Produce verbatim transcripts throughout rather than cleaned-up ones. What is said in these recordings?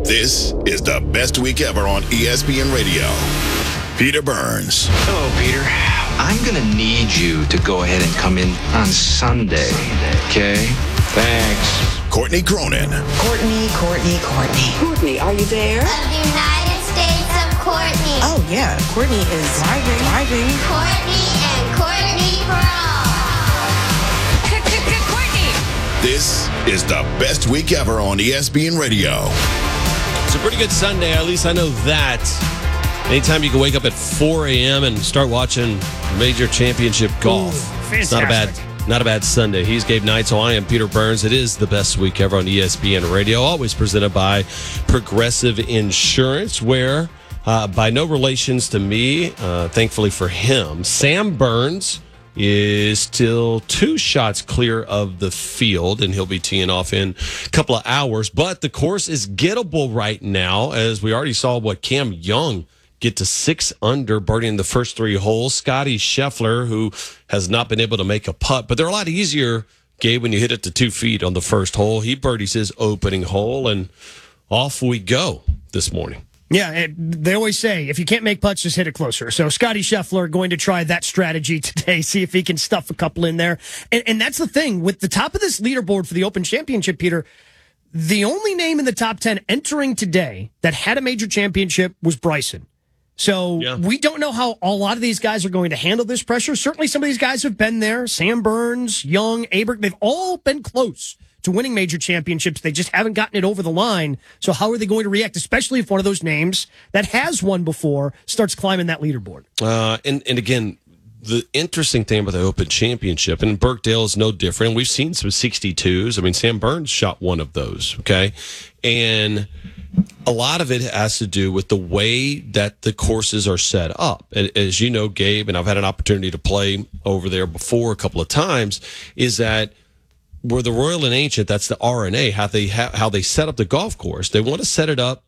This is the best week ever on E S P N Radio. Peter Burns. Hello, Peter. I'm going to need you to go ahead and come in on Sunday, okay? Thanks. Courtney Cronin. Courtney, Courtney, Courtney. Courtney, are you there? Of the United States of Courtney. Oh, yeah. Courtney is driving, driving. Courtney and Courtney Braun. Courtney. This is the best week ever on E S P N Radio. It's a pretty good Sunday. At least I know that. Anytime you can wake up at four a.m. and start watching major championship golf. Ooh, it's not a bad, not a bad Sunday. He's Gabe Knight, so I am Peter Burns. It is the best week ever on E S P N Radio, always presented by Progressive Insurance, where, uh, by no relations to me, uh, thankfully for him, Sam Burns is still two shots clear of the field, and he'll be teeing off in a couple of hours. But the course is gettable right now, as we already saw what Cam Young get to six under, birdieing the first three holes. Scotty Scheffler, who has not been able to make a putt, but they're a lot easier, Gabe, when you hit it to two feet on the first hole. He birdies his opening hole, and off we go this morning. Yeah, it, they always say, if you can't make putts, just hit it closer. So Scotty Scheffler going to try that strategy today, see if he can stuff a couple in there. And, and that's the thing. With the top of this leaderboard for the Open Championship, Peter, the only name in the top ten entering today that had a major championship was Bryson. So yeah. We don't know how a lot of these guys are going to handle this pressure. Certainly some of these guys have been there. Sam Burns, Young, Aber, they've all been close to winning major championships. They just haven't gotten it over the line. So how are they going to react, especially if one of those names that has won before starts climbing that leaderboard? Uh, and, and again, the interesting thing about the Open Championship, and Birkdale is no different. We've seen some sixty-twos. I mean, Sam Burns shot one of those, okay? And a lot of it has to do with the way that the courses are set up. As you know, Gabe, and I've had an opportunity to play over there before a couple of times, is that where the Royal and Ancient, that's the R and A, how they ha- how they set up the golf course. They want to set it up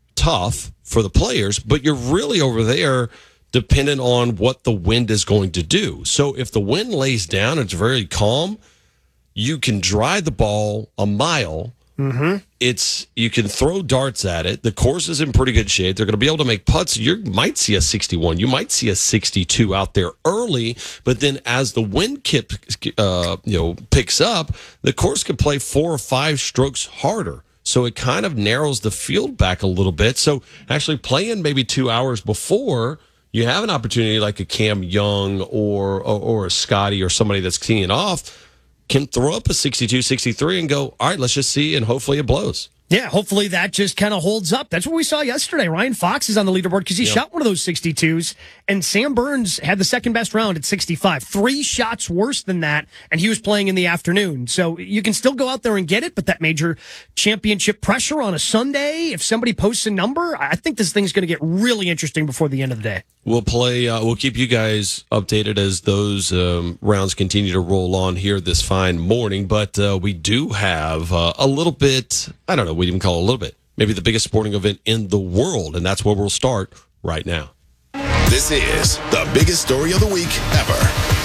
tough for the players, but you're really over there dependent on what the wind is going to do. So if the wind lays down, it's very calm, you can drive the ball a mile. Mm-hmm. It's you can throw darts at it. The course is in pretty good shape. They're going to be able to make putts. You might see a sixty-one. You might see a sixty-two out there early, but then as the wind kip, uh, you know, picks up, the course can play four or five strokes harder. So it kind of narrows the field back a little bit. So actually playing maybe two hours before, you have an opportunity like a Cam Young or or, or a Scotty or somebody that's teeing off, can throw up a sixty-two, sixty-three and go, all right, let's just see, and hopefully it blows. Yeah, hopefully that just kind of holds up. That's what we saw yesterday. Ryan Fox is on the leaderboard because he yep. shot one of those sixty-twos, and Sam Burns had the second best round at sixty-five. Three shots worse than that, and he was playing in the afternoon. So you can still go out there and get it, but that major championship pressure on a Sunday, if somebody posts a number, I think this thing's going to get really interesting before the end of the day. We'll play, uh, we'll keep you guys updated as those um, rounds continue to roll on here this fine morning, but uh, we do have uh, a little bit, I don't know, we even call it a little bit, maybe the biggest sporting event in the world, and that's where we'll start right now. This is the biggest story of the week ever.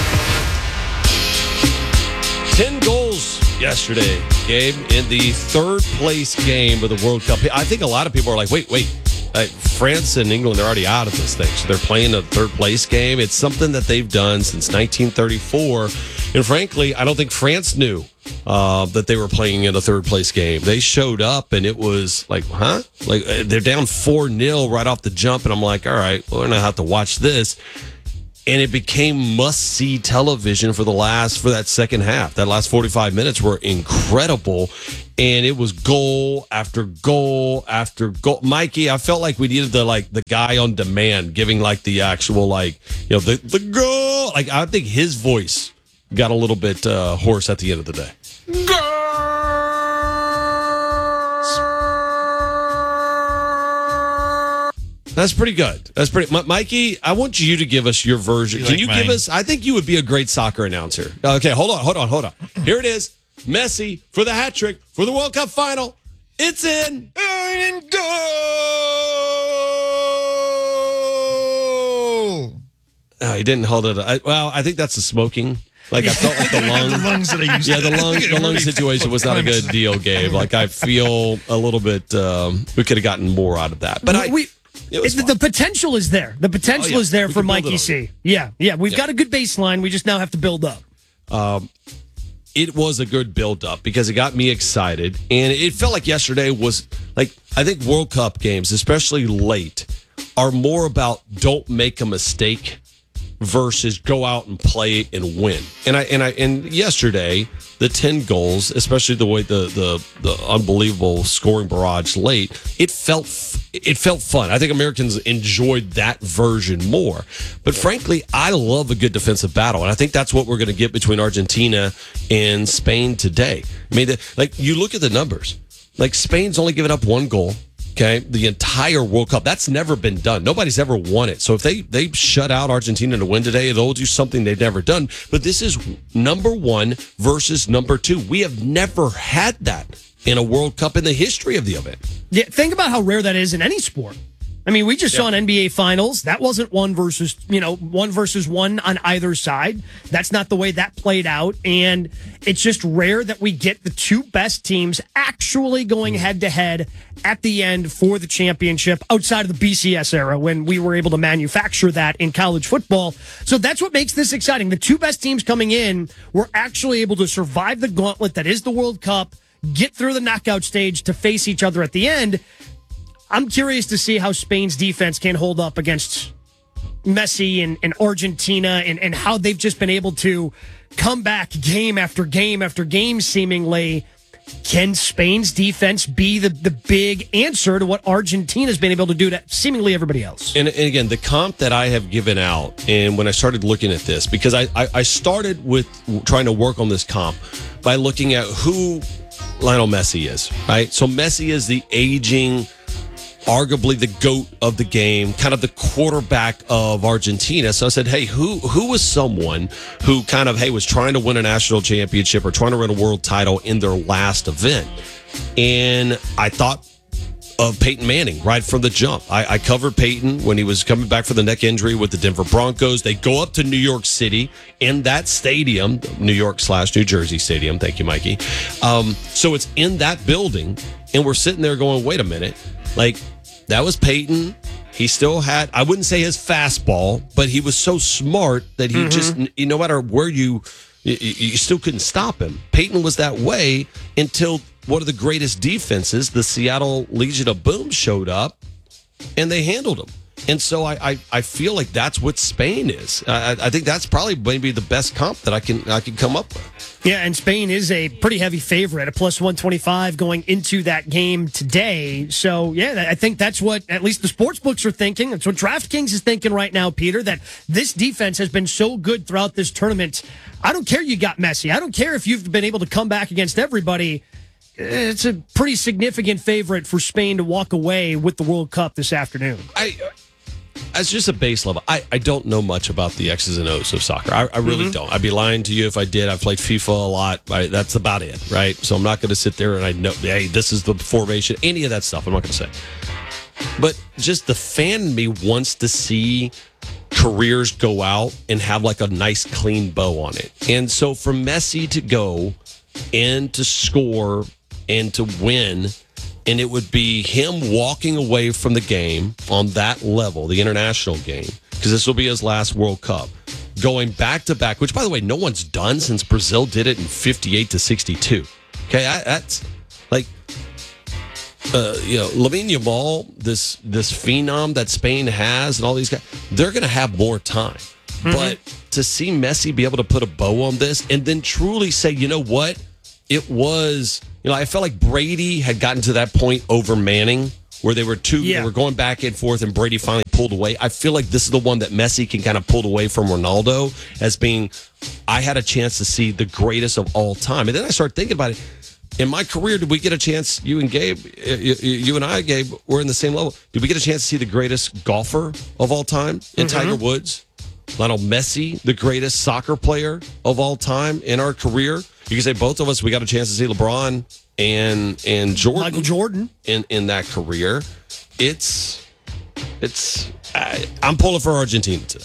Ten goals yesterday, Gabe, in the third place game of the World Cup. I think a lot of people are like, wait, wait. Uh, France and England are already out of this thing, so they're playing a third place game. It's something that they've done since nineteen thirty-four, and frankly, I don't think France knew uh, that they were playing in a third place game. They showed up, and it was like, huh? Like they're down four nil right off the jump, and I'm like, all right, well, we're gonna have to watch this. And it became must-see television for the last for that second half. That last forty-five minutes were incredible, and it was goal after goal after goal. Mikey, I felt like we needed the like the guy on demand giving like the actual like you know the the goal. Like I think his voice got a little bit uh, hoarse at the end of the day. Goal! That's pretty good. That's pretty. M- Mikey, I want you to give us your version. You Can like you mine? give us? I think you would be a great soccer announcer. Okay, hold on, hold on, hold on. Here it is. Messi for the hat trick for the World Cup final. It's in. And goal. Oh, he didn't hold it. I, well, I think that's the smoking. Like I felt like the lung, the lungs that I used yeah, to the lung, the lung situation was not a good deal, Gabe. Like I feel a little bit. Um, we could have gotten more out of that, but I. we, It was the, the potential is there. The potential Oh, yeah. is there We for can build it Mikey on C. Yeah, yeah. We've Yeah. got a good baseline. We just now have to build up. It was a good build up because it got me excited, and it felt like yesterday was like I think World Cup games, especially late, are more about don't make a mistake versus go out and play and win. And I and I and yesterday the ten goals, especially the way the the the unbelievable scoring barrage late, it felt it felt fun. I think Americans enjoyed that version more. But frankly, I love a good defensive battle, and I think that's what we're going to get between Argentina and Spain today. I mean, the, like you look at the numbers, like Spain's only given up one goal. Okay, the entire World Cup. That's never been done. Nobody's ever won it. So if they they shut out Argentina to win today, they'll do something they've never done. But this is number one versus number two. We have never had that in a World Cup in the history of the event. Yeah, think about how rare that is in any sport. I mean, we just saw an N B A Finals. That wasn't one versus, you know, one versus one on either side. That's not the way that played out. And it's just rare that we get the two best teams actually going head to head at the end for the championship outside of the B C S era when we were able to manufacture that in college football. So that's what makes this exciting. The two best teams coming in were actually able to survive the gauntlet that is the World Cup, get through the knockout stage to face each other at the end. I'm curious to see how Spain's defense can hold up against Messi and, and Argentina and, and how they've just been able to come back game after game after game, seemingly. Can Spain's defense be the, the big answer to what Argentina's been able to do to seemingly everybody else? And, and again, the comp that I have given out, and when I started looking at this, because I, I, I started with trying to work on this comp by looking at who Lionel Messi is, right? So Messi is the aging, arguably the GOAT of the game, kind of the quarterback of Argentina. So I said, hey, who who was someone who kind of, hey, was trying to win a national championship or trying to win a world title in their last event? And I thought of Peyton Manning right from the jump. I, I covered Peyton when he was coming back for the neck injury with the Denver Broncos. They go up to New York City in that stadium, New York slash New Jersey Stadium. Thank you, Mikey. Um, so it's in that building, and we're sitting there going, wait a minute. Like, that was Peyton. He still had, I wouldn't say his fastball, but he was so smart that he mm-hmm. just, no matter where you, you, you still couldn't stop him. Peyton was that way until one of the greatest defenses, the Seattle Legion of Boom, showed up, and they handled him. And so I, I, I feel like that's what Spain is. I, I think that's probably maybe the best comp that I can I can come up with. Yeah, and Spain is a pretty heavy favorite, a plus one twenty-five going into that game today. So, yeah, I think that's what at least the sports books are thinking. That's what DraftKings is thinking right now, Peter, that this defense has been so good throughout this tournament. I don't care you got Messi. I don't care if you've been able to come back against everybody. It's a pretty significant favorite for Spain to walk away with the World Cup this afternoon. I... As just a base level, I, I don't know much about the X's and O's of soccer. I, I really mm-hmm. don't. I'd be lying to you if I did. I've played FIFA a lot. I, that's about it, right? So I'm not going to sit there and I know, hey, this is the formation, any of that stuff. I'm not going to say. But just the fan in me wants to see careers go out and have like a nice clean bow on it. And so for Messi to go and to score and to win, and it would be him walking away from the game on that level, the international game, because this will be his last World Cup, going back to back, which, by the way, no one's done since Brazil did it in fifty-eight to sixty-two. Okay, I, that's like, uh, you know, Lamine Yamal, this this phenom that Spain has, and all these guys, they're going to have more time. Mm-hmm. But to see Messi be able to put a bow on this and then truly say, you know what, it was. You know, I felt like Brady had gotten to that point over Manning where they were two, yeah. they were going back and forth, and Brady finally pulled away. I feel like this is the one that Messi can kind of pull away from Ronaldo as being, I had a chance to see the greatest of all time. And then I started thinking about it. In my career, did we get a chance, you and Gabe, you, you and I, Gabe, we're in the same level. Did we get a chance to see the greatest golfer of all time in mm-hmm. Tiger Woods? Lionel Messi, the greatest soccer player of all time in our career? You can say both of us, we got a chance to see LeBron and and Jordan, Michael Jordan, in, in that career. It's it's I, I'm pulling for Argentina today.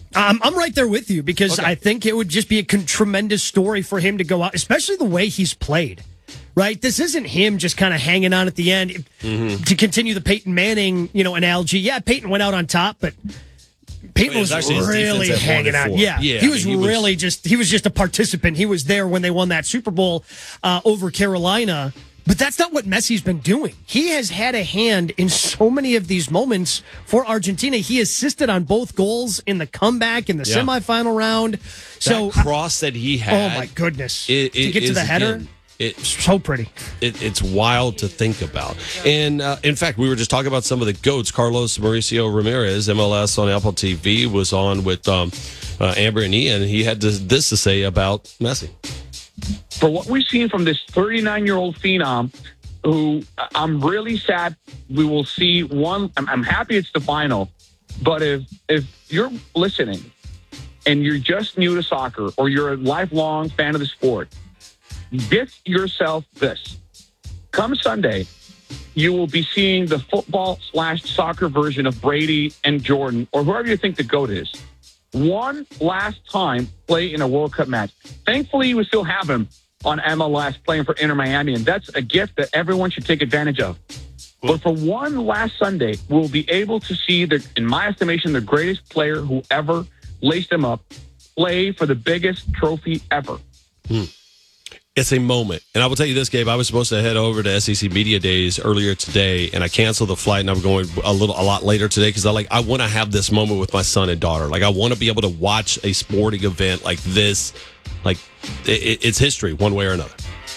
I'm, I'm right there with you because Okay. I think it would just be a con- tremendous story for him to go out, especially the way he's played. Right, this isn't him just kind of hanging on at the end Mm-hmm. to continue the Peyton Manning, you know, analogy. Yeah, Peyton went out on top, but Peyton It was was actually his really defense that won hanging it on. for Yeah, him. Yeah, he I was mean, he was- really just he was just a participant. He was there when they won that Super Bowl uh, over Carolina. But that's not what Messi's been doing. He has had a hand in so many of these moments for Argentina. He assisted on both goals in the comeback in the Yeah. semifinal round. So, that cross that he had. oh my goodness, it- to it get to is, the header. again, It's So pretty. it, it's wild to think about. And uh, in fact, we were just talking about some of the GOATs. Carlos Mauricio Ramirez, M L S on Apple T V, was on with um, uh, Amber and Ian. He had this, this to say about Messi. For what we've seen from this thirty-nine-year-old phenom, who I'm really sad we will see one. I'm, I'm happy it's the final, but if if you're listening and you're just new to soccer or you're a lifelong fan of the sport, get yourself this. Come Sunday, you will be seeing the football slash soccer version of Brady and Jordan, or whoever you think the GOAT is, one last time play in a World Cup match. Thankfully, we still have him on M L S playing for Inter Miami, and that's a gift that everyone should take advantage of. But for one last Sunday, we'll be able to see, the, in my estimation, the greatest player who ever laced him up play for the biggest trophy ever. Hmm. It's a moment. And I will tell you this, Gabe, I was supposed to head over to S E C Media Days earlier today, and I canceled the flight, and I'm going a little, a lot later today because I like, I want to have this moment with my son and daughter. Like, I want to be able to watch a sporting event like this. Like, it, it's history one way or another.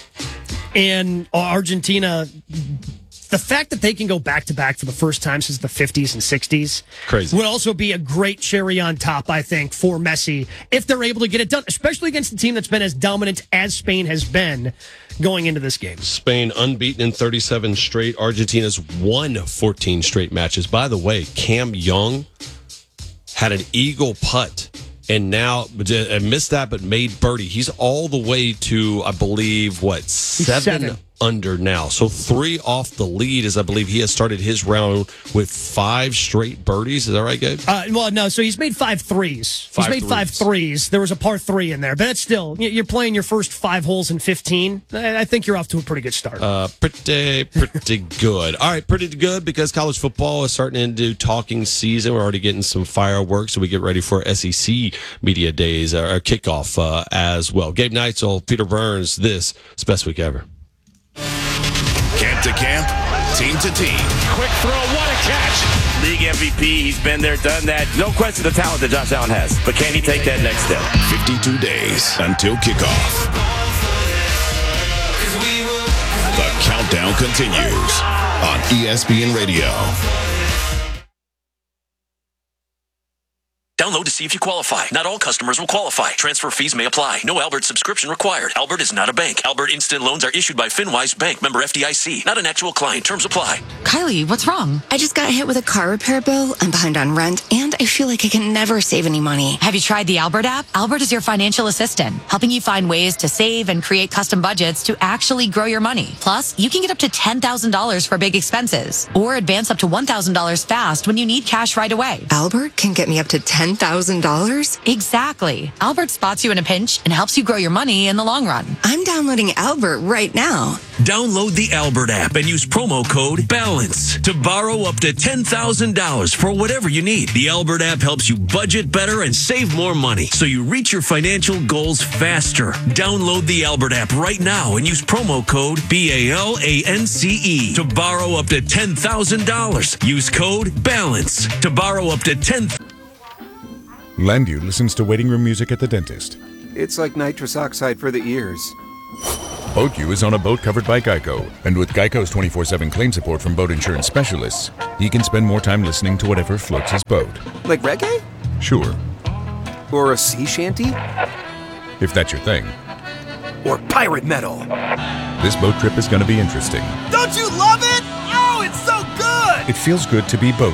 And Argentina, the fact that they can go back to back for the first time since the fifties and sixties Crazy. would also be a great cherry on top, I think, for Messi if they're able to get it done, especially against a team that's been as dominant as Spain has been going into this game. Spain unbeaten in thirty-seven straight. Argentina's won fourteen straight matches. By the way, Cam Young had an eagle putt and now uh, missed that but made birdie. He's all the way to, I believe, what, seven, seven. under now. So three off the lead, as I believe he has started his round with five straight birdies. Is that right, Gabe? Uh, well, no, so he's made five threes. Five he's made threes. five threes. There was a par three in there, but that's still, you're playing your first five holes in fifteen. I I think you're off to a pretty good start. Uh, pretty, pretty good. All right, pretty good because college football is starting into talking season. We're already getting some fireworks, so we get ready for S E C Media Days, uh, or kickoff uh, as well. Gabe Neitzel, Peter Burns, this is Best Week Ever. Camp to camp, team to team. Quick throw, what a catch. League M V P, he's been there, done that. No question the talent that Josh Allen has. But can he take that next step? fifty-two days until kickoff. The countdown continues on E S P N Radio. Download to see if you qualify. Not all customers will qualify. Transfer fees may apply. No Albert subscription required. Albert is not a bank. Albert Instant Loans are issued by FinWise Bank, member F D I C. Not an actual client. Terms apply. Kylie, what's wrong? I just got hit with a car repair bill. I'm behind on rent, and I feel like I can never save any money. Have you tried the Albert app? Albert is your financial assistant, helping you find ways to save and create custom budgets to actually grow your money. Plus, you can get up to ten thousand dollars for big expenses, or advance up to one thousand dollars fast when you need cash right away. Albert can get me up to ten thousand dollars? Exactly. Albert spots you in a pinch and helps you grow your money in the long run. I'm downloading Albert right now. Download the Albert app and use promo code BALANCE to borrow up to ten thousand dollars for whatever you need. The Albert app helps you budget better and save more money so you reach your financial goals faster. Download the Albert app right now and use promo code B A L A N C E to borrow up to ten thousand dollars. Use code BALANCE to borrow up to ten thousand dollars. Landu listens to waiting room music at the dentist. It's like nitrous oxide for the ears. BoatU is on a boat covered by Geico, and with Geico's twenty-four seven claim support from boat insurance specialists, he can spend more time listening to whatever floats his boat. Like reggae? Sure, Or a sea shanty? if that's your thing. Or pirate metal? This boat trip is going to be interesting. Don't you love it? Oh, it's so good! It feels good to be BoatU.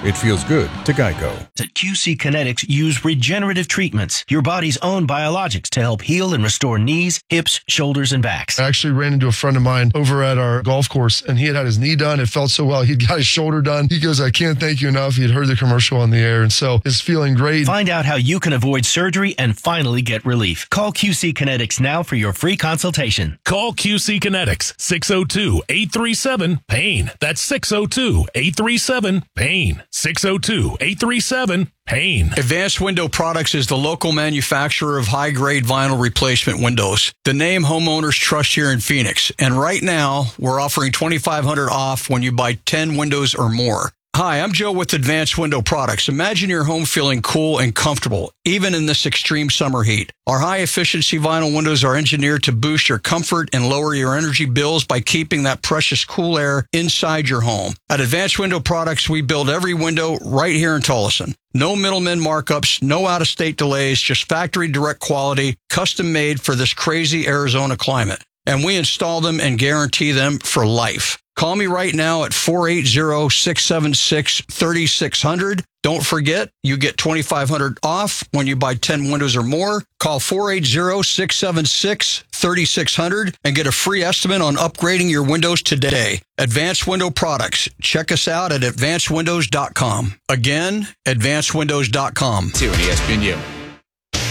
It feels good to Geico. At Q C Kinetics, use regenerative treatments, your body's own biologics, to help heal and restore knees, hips, shoulders, and backs. I actually ran into a friend of mine over at our golf course, and he had had his knee done. It felt so well. He'd got his shoulder done. He goes, I can't thank you enough. He'd heard the commercial on the air, and so is feeling great. Find out how you can avoid surgery and finally get relief. Call Q C Kinetics now for your free consultation. Call Q C Kinetics, six oh two, eight three seven, PAIN. That's six oh two, eight three seven, PAIN. six oh two, eight three seven, PAIN. Advanced Window Products is the local manufacturer of high-grade vinyl replacement windows. The name homeowners trust here in Phoenix. And right now, we're offering twenty-five hundred dollars off when you buy ten windows or more. Hi, I'm Joe with Advanced Window Products. Imagine your home feeling cool and comfortable, even in this extreme summer heat. Our high-efficiency vinyl windows are engineered to boost your comfort and lower your energy bills by keeping that precious cool air inside your home. At Advanced Window Products, we build every window right here in Tolleson. No middlemen markups, no out-of-state delays, just factory direct quality, custom-made for this crazy Arizona climate. And we install them and guarantee them for life. Call me right now at four eight zero, six seven six, three six zero zero. Don't forget, you get twenty-five hundred dollars off when you buy ten windows or more. Call four eight zero, six seven six, three six zero zero and get a free estimate on upgrading your windows today. Advanced Window Products. Check us out at advanced windows dot com. Again, advanced windows dot com. Two on E S P N U.